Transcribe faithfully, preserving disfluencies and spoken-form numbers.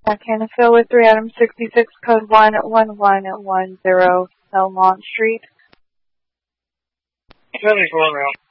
Jack Hannafil with three Adam sixty-six, code one one one one zero, Belmont Street. That is one route.